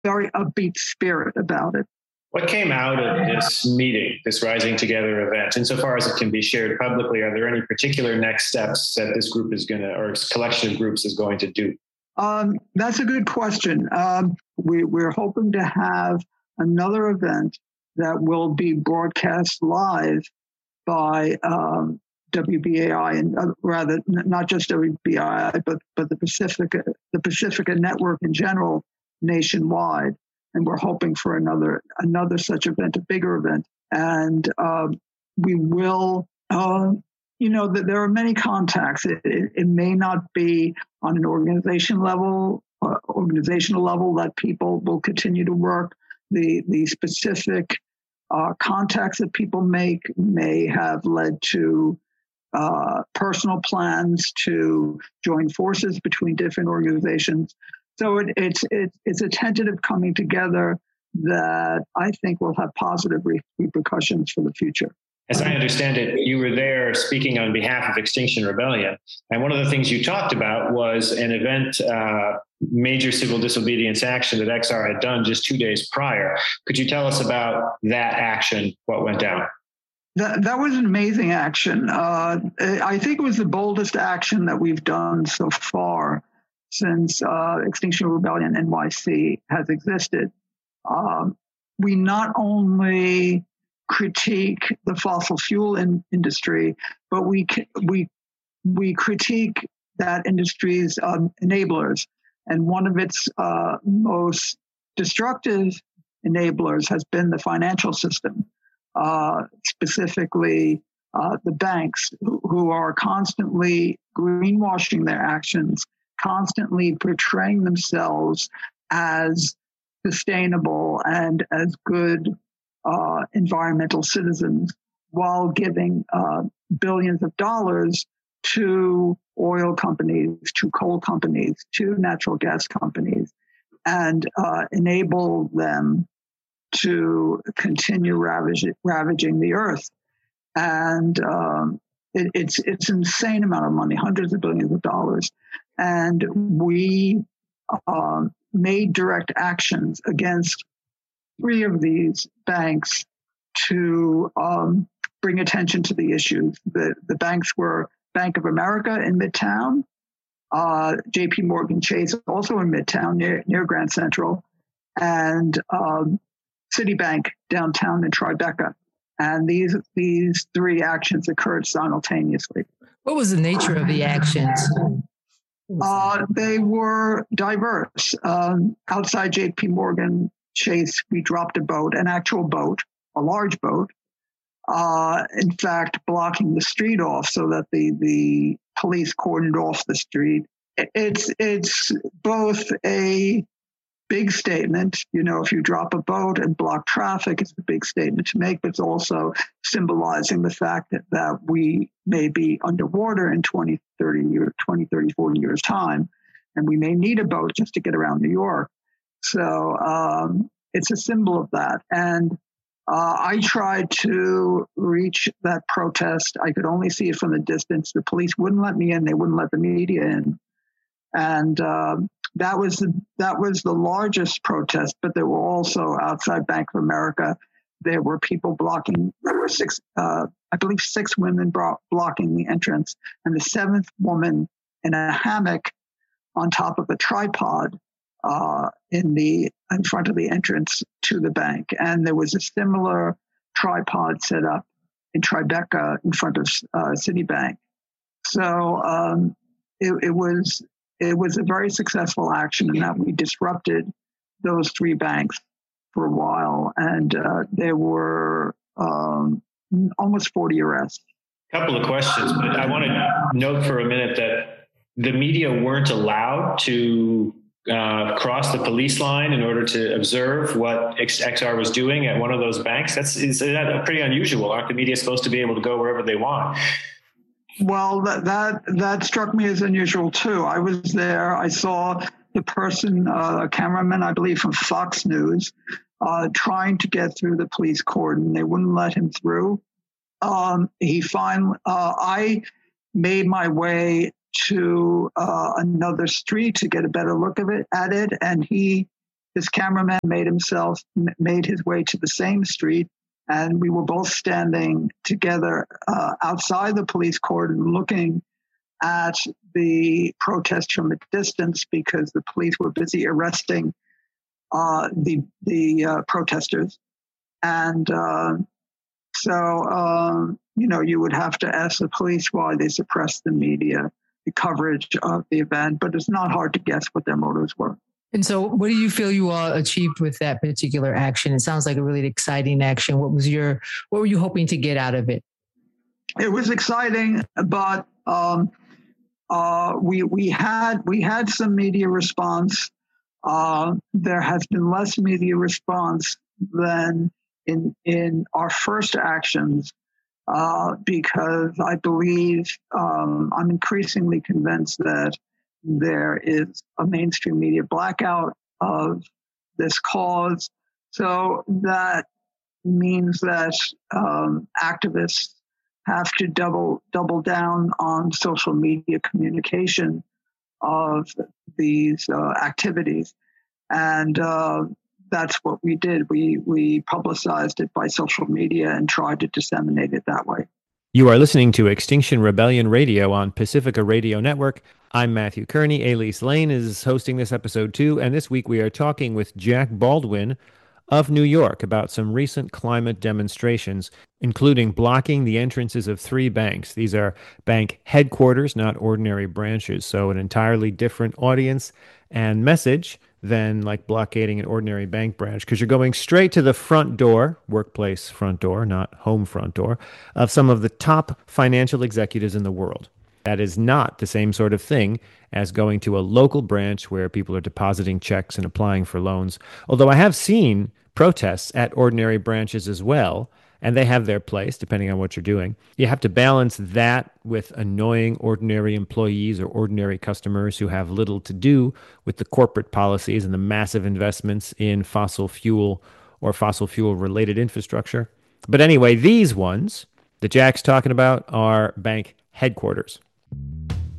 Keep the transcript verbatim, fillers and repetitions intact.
very upbeat spirit about it. What came out of this meeting, this Rising Together event, insofar as it can be shared publicly? Are there any particular next steps that this group is going to, or collection of groups is going to do? Um, that's a good question. Um, we, we're hoping to have another event that will be broadcast live by um, W B A I, and uh, rather n- not just W B A I, but but the Pacifica, the Pacifica Network in general, nationwide. And we're hoping for another another such event, a bigger event. And uh, we will, uh, you know, that there are many contacts. It, it, it may not be on an organization level, uh, organizational level, that people will continue to work. The the specific uh, contacts that people make may have led to uh, personal plans to join forces between different organizations. So it, it's it's it's a tentative coming together that I think will have positive re- repercussions for the future. As I understand it, you were there speaking on behalf of Extinction Rebellion. And one of the things you talked about was an event, uh, major civil disobedience action that X R had done just two days prior. Could you tell us about that action, what went down? That, that was an amazing action. Uh, I think it was the boldest action that we've done so far since uh, Extinction Rebellion N Y C has existed. Um, we not only critique the fossil fuel in, industry, but we we we critique that industry's um, enablers. And one of its uh, most destructive enablers has been the financial system, uh, specifically uh, the banks, who, who are constantly greenwashing their actions, constantly portraying themselves as sustainable and as good uh, environmental citizens, while giving uh, billions of dollars to oil companies, to coal companies, to natural gas companies, and uh, enable them to continue ravage, ravaging the earth. And um, it, it's it's an insane amount of money, hundreds of billions of dollars. And we um, made direct actions against three of these banks to um, bring attention to the issues. The, the banks were Bank of America in Midtown, uh, J P Morgan Chase also in Midtown near, near Grand Central, and um, Citibank downtown in Tribeca. And these these three actions occurred simultaneously. What was the nature of the actions? Uh, they were diverse. Um, outside J P Morgan Chase, we dropped a boat, an actual boat, a large boat, uh, in fact, blocking the street off so that the, the police cordoned off the street. It's, it's both a big statement, you know, if you drop a boat and block traffic, it's a big statement to make, but it's also symbolizing the fact that, that we may be underwater in twenty, thirty years, twenty, thirty, forty years time, and we may need a boat just to get around New York. So um, it's a symbol of that. And uh, I tried to reach that protest. I could only see it from the distance. The police wouldn't let me in. They wouldn't let the media in. And um, that was the, that was the largest protest, but there were also outside Bank of America. There were people blocking, there were six, uh, I believe six women brought, blocking the entrance, and the seventh woman in a hammock on top of a tripod uh, in the in front of the entrance to the bank. And there was a similar tripod set up in Tribeca in front of uh, Citibank. So um, it, it was it was a very successful action in that we disrupted those three banks for a while, and uh, there were um, almost forty arrests. A couple of questions, but I want to note for a minute that the media weren't allowed to uh, cross the police line in order to observe what X R was doing at one of those banks. That's is that pretty unusual. Aren't the media supposed to be able to go wherever they want? Well, that that that struck me as unusual too. I was there. I saw the person, uh, a cameraman, I believe from Fox News, uh, trying to get through the police cordon. They wouldn't let him through. Um, he finally, uh, I made my way to uh, another street to get a better look of it at it, and he his cameraman made himself made his way to the same street, and we were both standing together uh, outside the police cordon, looking at the protest from a distance because the police were busy arresting uh, the the uh, protesters, and uh, so um, you know you would have to ask the police why they suppressed the media, the coverage of the event, but it's not hard to guess what their motives were. And so what do you feel you all achieved with that particular action? It sounds like a really exciting action. What was your, what were you hoping to get out of it? It was exciting, but um, uh, we we had we had some media response. Uh, there has been less media response than in in our first actions, uh, because I believe um, I'm increasingly convinced that there is a mainstream media blackout of this cause. So that means that um, activists have to double double down on social media communication of these uh, activities, and uh, that's what we did. We we publicized it by social media and tried to disseminate it that way. You are listening to Extinction Rebellion Radio on Pacifica Radio Network. I'm Matthew Kearney. Elise Lane is hosting this episode too, and this week we are talking with Jack Baldwin of New York about some recent climate demonstrations, including blocking the entrances of three banks. These are bank headquarters, not ordinary branches, so an entirely different audience and message than like blockading an ordinary bank branch, because you're going straight to the front door, workplace front door, not home front door, of some of the top financial executives in the world. That is not the same sort of thing as going to a local branch where people are depositing checks and applying for loans. Although I have seen protests at ordinary branches as well, and they have their place depending on what you're doing. You have to balance that with annoying ordinary employees or ordinary customers who have little to do with the corporate policies and the massive investments in fossil fuel or fossil fuel related infrastructure. But anyway, these ones that Jack's talking about are bank headquarters.